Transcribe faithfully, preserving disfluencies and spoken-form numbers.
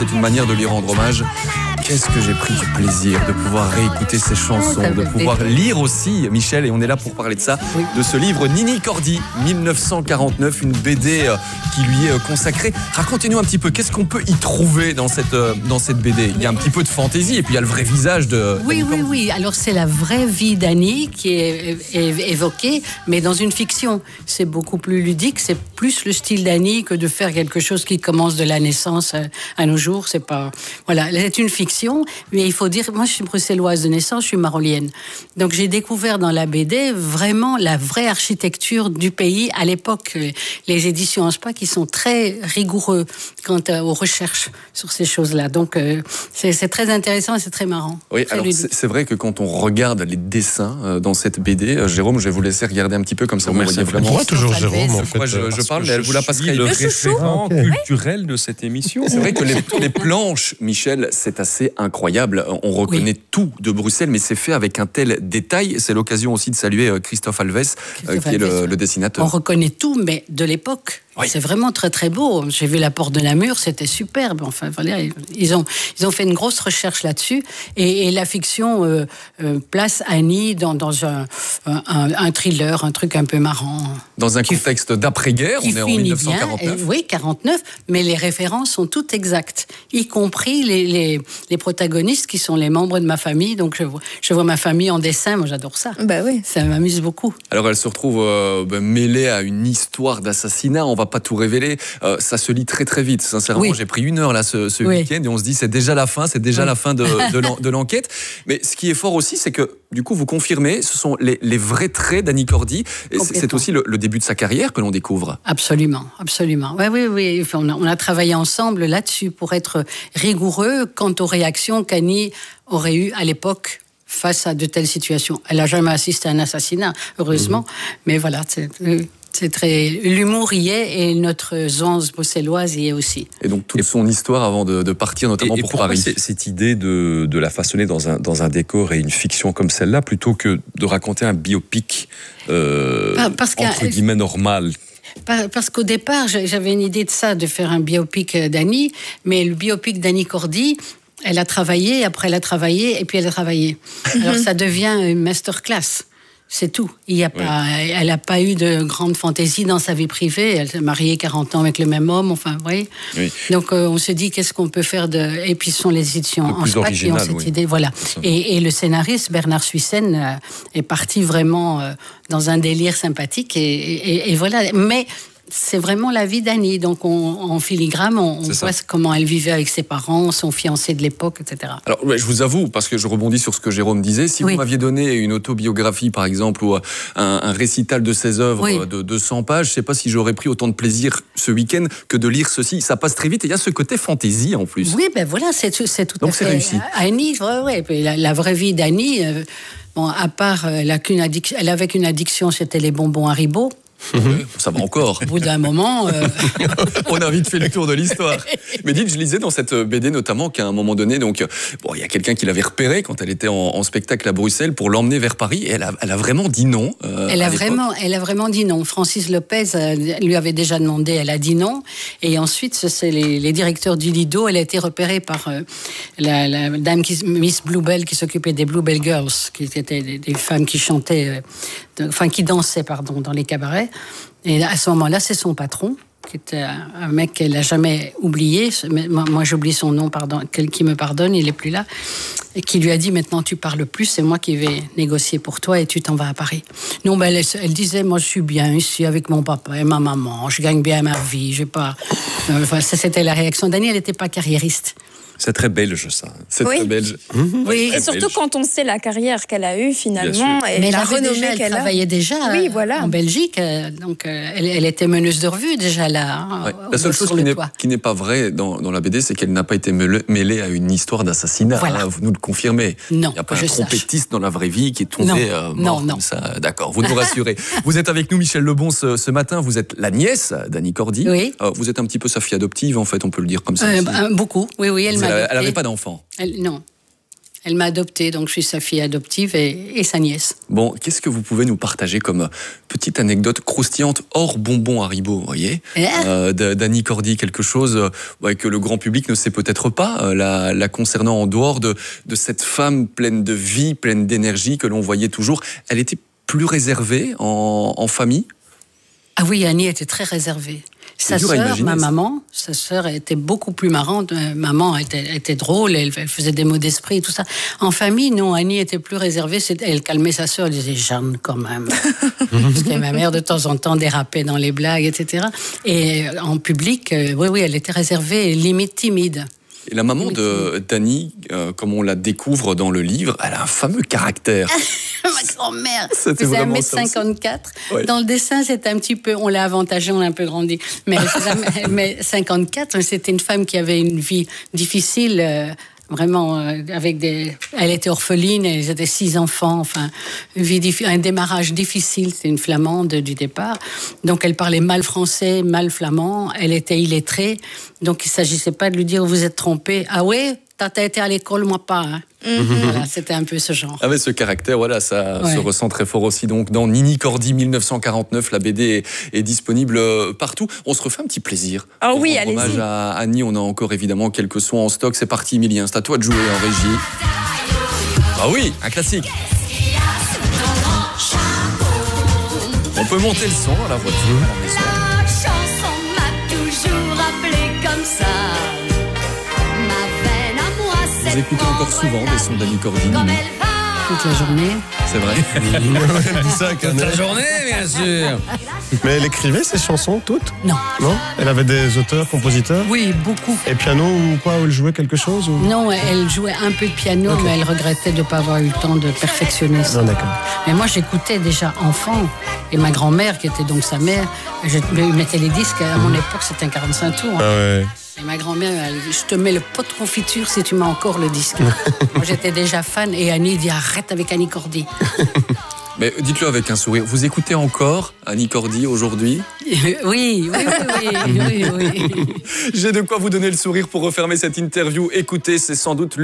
C'est une manière de lui rendre hommage. Qu'est-ce que j'ai pris du plaisir de pouvoir réécouter ces chansons, de pouvoir lire aussi, Michel, et on est là pour parler de ça, oui. de ce livre Nini Cordy, mille neuf cent quarante-neuf, une B D qui lui est consacrée. Racontez-nous un petit peu, qu'est-ce qu'on peut y trouver dans cette, dans cette B D? Il y a un petit peu de fantaisie et puis il y a le vrai visage de... Oui, oui, oui. Alors c'est la vraie vie d'Annie qui est, est évoquée, mais dans une fiction. C'est beaucoup plus ludique, c'est plus le style d'Annie que de faire quelque chose qui commence de la naissance à nos jours. C'est pas... Voilà, c'est une fiction. Mais il faut dire, moi je suis bruxelloise de naissance, je suis marolienne. Donc j'ai découvert dans la B D vraiment la vraie architecture du pays à l'époque. Les éditions Anspa qui sont très rigoureux quant aux recherches sur ces choses-là. Donc euh, c'est, c'est très intéressant et c'est très marrant. Oui, alors c'est, c'est vrai que quand on regarde les dessins euh, dans cette B D, euh, Jérôme, je vais vous laisser regarder un petit peu comme ça. Bon, vous voyez vraiment. Moi toujours Jérôme. En fait, moi je, je parle, mais elle vous la passerait. Le référent okay. culturel de cette émission. C'est vrai que les, les planches, Michel, c'est assez incroyable. On reconnaît oui. tout de Bruxelles, mais c'est fait avec un tel détail. C'est l'occasion aussi de saluer Christophe Alves, Christophe euh, qui Alves, est le, le dessinateur. On reconnaît tout, mais de l'époque. Oui. C'est vraiment très très beau. J'ai vu la porte de Namur, c'était superbe. Enfin, voilà, ils ont ils ont fait une grosse recherche là-dessus. Et, et la fiction euh, euh, place Annie dans dans un, un un thriller, un truc un peu marrant. Dans un contexte d'après-guerre, on est en mille neuf cent quarante-neuf. Bien, oui, quarante-neuf. Mais les références sont toutes exactes, y compris les les, les protagonistes qui sont les membres de ma famille. Donc je vois je vois ma famille en dessin. Moi, j'adore ça. Bah oui. Ça m'amuse beaucoup. Alors elle se retrouve euh, ben, mêlée à une histoire d'assassinat. On va pas tout révéler, euh, ça se lit très très vite. Sincèrement, oui. j'ai pris une heure là ce, ce oui. week-end et on se dit c'est déjà la fin, c'est déjà oui. la fin de, de, de l'enquête. Mais ce qui est fort aussi, c'est que du coup vous confirmez, ce sont les, les vrais traits d'Annie Cordy. Et c'est aussi le, le début de sa carrière que l'on découvre. Absolument, absolument. Oui, oui, oui. On a, on a travaillé ensemble là-dessus pour être rigoureux quant aux réactions qu'Annie aurait eues à l'époque face à de telles situations. Elle n'a jamais assisté à un assassinat, heureusement. Mmh. Mais voilà, c'est... C'est très... L'humour y est et notre zance bruxelloise y est aussi. Et donc toute son histoire avant de, de partir, notamment et, et pour pourquoi Paris. C'est, cette idée de, de la façonner dans un, dans un décor et une fiction comme celle-là, plutôt que de raconter un biopic euh, Parce entre guillemets normal? Parce qu'au départ, j'avais une idée de ça, de faire un biopic d'Annie, mais le biopic d'Annie Cordy, elle a travaillé, après elle a travaillé, et puis elle a travaillé. Alors ça devient une masterclass. C'est tout. Il y a pas, oui. Elle n'a pas eu de grande fantaisie dans sa vie privée. Elle s'est mariée quarante ans avec le même homme. Enfin, vous voyez. Oui. Donc, euh, on se dit qu'est-ce qu'on peut faire de. Et puis, ce sont les éditions Anspa qui ont cette oui. idée. Voilà. Et, et le scénariste Bernard Suissen euh, est parti vraiment euh, dans un délire sympathique. Et, et, et voilà. Mais c'est vraiment la vie d'Annie. Donc, on, en filigrane, on, on voit comment elle vivait avec ses parents, son fiancé de l'époque, et cetera. Alors, je vous avoue, parce que je rebondis sur ce que Jérôme disait, si oui. vous m'aviez donné une autobiographie, par exemple, ou un, un récital de ses œuvres oui. de deux cents pages, je ne sais pas si j'aurais pris autant de plaisir ce week-end que de lire ceci. Ça passe très vite et il y a ce côté fantaisie en plus. Oui, ben voilà, c'est, c'est tout Donc à fait... Donc, c'est réussi. Annie, ouais, ouais, la, la vraie vie d'Annie, euh, bon, à part, elle, a qu'une addiction, elle avait qu'une addiction, c'était les bonbons Haribo. Mmh. Ça va encore. Au bout d'un moment... Euh... On a vite fait le tour de l'histoire. Mais dites, je lisais dans cette B D notamment qu'à un moment donné, donc, bon, il y a quelqu'un qui l'avait repérée quand elle était en, en spectacle à Bruxelles pour l'emmener vers Paris. Et elle a, elle a vraiment dit non. Euh, elle, a vraiment, elle a vraiment dit non. Francis Lopez euh, lui avait déjà demandé, elle a dit non. Et ensuite, c'est les, les directeurs du Lido. Elle a été repérée par euh, la, la dame, qui, Miss Bluebell, qui s'occupait des Bluebell Girls, qui étaient des, des femmes qui chantaient, euh, de, enfin qui dansaient, pardon, dans les cabarets. Et à ce moment-là, c'est son patron, qui était un mec qu'elle n'a jamais oublié. Moi, moi, j'oublie son nom, pardon, qui me pardonne, il n'est plus là. Et qui lui a dit, maintenant tu parles plus, c'est moi qui vais négocier pour toi et tu t'en vas à Paris. Non, ben, elle, elle disait, moi je suis bien ici avec mon papa et ma maman, je gagne bien ma vie, j'ai pas... Enfin, ça, c'était la réaction d'Annie, elle n'était pas carriériste. C'est très belge, ça. C'est oui. très belge. Mmh. Oui, et surtout belge. Quand on sait la carrière qu'elle a eue, finalement, et mais la renommée déjà, qu'elle a. Elle travaillait déjà oui, voilà. en Belgique, donc elle, elle était meneuse de revue, déjà, là. Ouais. La seule chose qui n'est, qui n'est pas vraie dans, dans la B D, c'est qu'elle n'a pas été mêlée à une histoire d'assassinat. Voilà. Hein, vous nous le confirmez. Non, il n'y a pas un trompettiste dans la vraie vie qui est tombé non. Euh, mort non, non. comme ça. D'accord, vous nous rassurez. Vous êtes avec nous, Michel Lebon, ce, ce matin. Vous êtes la nièce d'Annie Cordy. Oui. Euh, vous êtes un petit peu sa fille adoptive, en fait, on peut le dire comme ça. Euh, bah, beaucoup, oui, oui. Elle, elle n'avait pas d'enfant. Elle, non. Elle m'a adoptée, donc je suis sa fille adoptive et, et sa nièce. Bon, qu'est-ce que vous pouvez nous partager comme petite anecdote croustillante hors bonbons Haribo, vous voyez, euh, d'Annie Cordy, quelque chose ouais, que le grand public ne sait peut-être pas, euh, la, la concernant en dehors de, de cette femme pleine de vie, pleine d'énergie que l'on voyait toujours. Elle était plus réservée en, en famille? Ah oui, Annie était très réservée. Sa sœur, ma maman, sa sœur était beaucoup plus marrante. Maman était, était drôle, elle, elle faisait des mots d'esprit et tout ça. En famille, non, Annie était plus réservée. Elle calmait sa sœur, elle disait « Jeanne, quand même ». Parce que ma mère, de temps en temps, dérapait dans les blagues, et cetera. Et en public, oui, oui, elle était réservée et limite timide. Et la maman de d'Annie, euh, comme on la découvre dans le livre, elle a un fameux caractère. Ma grand-mère faisait un mètre cinquante-quatre. Ouais. Dans le dessin, c'était un petit peu, on l'a avantagé, on l'a un peu grandi. Mais elle faisait un mètre cinquante-quatre, c'était une femme qui avait une vie difficile, euh, vraiment, euh, avec des... Elle était orpheline, elle avait six enfants, enfin, une vie diffi... un démarrage difficile, c'était une flamande du départ. Donc elle parlait mal français, mal flamand, elle était illettrée, donc il ne s'agissait pas de lui dire « vous êtes trompé ». Ah ouais, t'as été à l'école, moi pas, hein. Mm-hmm. Voilà, c'était un peu ce genre. Avec ce caractère, voilà, ça ouais. se ressent très fort aussi. Donc, dans Nini Cordy mille neuf cent quarante-neuf, la B D est, est disponible partout. On se refait un petit plaisir. Ah oui, allez-y. Hommage à Annie, on a encore évidemment quelques sons en stock. C'est parti, Emilien, c'est à toi de jouer en régie. Ah oui, un classique. On peut monter le son à la voiture, à la maison. La chanson m'a toujours appelé comme ça. Vous écoutez encore souvent des sons d'Annie Cordy? Toute la journée. C'est vrai. Elle dit ça, toute la journée, bien sûr. Mais elle écrivait ses chansons toutes? Non. Non? Elle avait des auteurs, compositeurs? Oui, beaucoup. Et piano ou quoi? Ou elle jouait quelque chose ou... Non, elle jouait un peu de piano, okay. mais elle regrettait de ne pas avoir eu le temps de perfectionner ça. Non, d'accord. Mais moi, j'écoutais déjà enfant. Et ma grand-mère, qui était donc sa mère, je lui mettais les disques. À mon époque, c'était un quarante-cinq tours. Hein. Ah ouais. Et ma grand-mère, elle dit, je te mets le pot de confiture si tu mets encore le disque. Moi, j'étais déjà fan et Annie dit, arrête avec Annie Cordy. Mais dites-le avec un sourire. Vous écoutez encore Annie Cordy aujourd'hui? Oui, oui, oui, oui, oui, oui. J'ai de quoi vous donner le sourire pour refermer cette interview. Écoutez, c'est sans doute